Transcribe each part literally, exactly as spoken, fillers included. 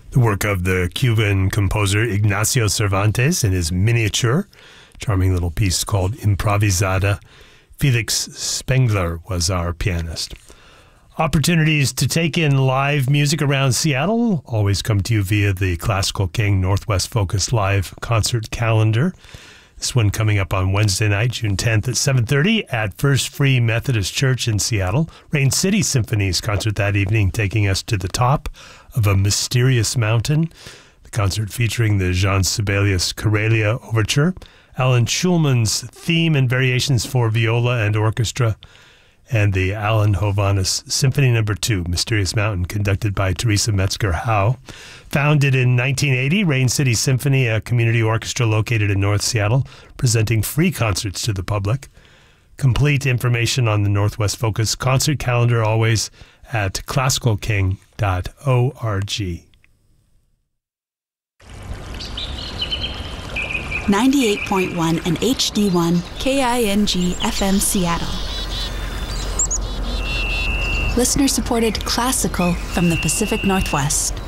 The work of the Cuban composer Ignacio Cervantes in his miniature, charming little piece called Improvisada. Felix Spengler was our pianist. Opportunities to take in live music around Seattle always come to you via the Classical King Northwest Focus live concert calendar. This one coming up on Wednesday night, June tenth at seven thirty at First Free Methodist Church in Seattle. Rain City Symphony's concert that evening taking us to the top of a mysterious mountain. The concert featuring the Jean Sibelius Karelia Overture, Alan Schulman's theme and variations for viola and orchestra, and the Alan Hovhaness Symphony Number two, Mysterious Mountain, conducted by Teresa Metzger-Howe. Founded in nineteen eighty, Rain City Symphony, a community orchestra located in North Seattle, presenting free concerts to the public. Complete information on the Northwest Focus concert calendar always at classical king dot org. ninety-eight point one and H D one K I N G F M Seattle. Listener-supported classical from the Pacific Northwest.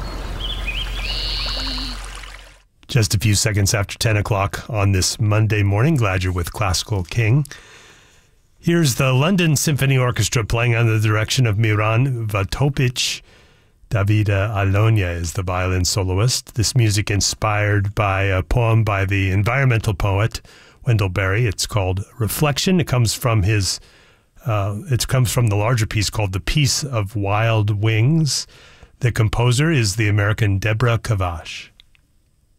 Just a few seconds after ten o'clock on this Monday morning. Glad you're with Classical King. Here's the London Symphony Orchestra playing under the direction of Miran Vatopic. Davida Alonia is the violin soloist. This music inspired by a poem by the environmental poet Wendell Berry. It's called Reflection. It comes from his Uh, it comes from the larger piece called The Piece of Wild Wings. The composer is the American Deborah Kavash.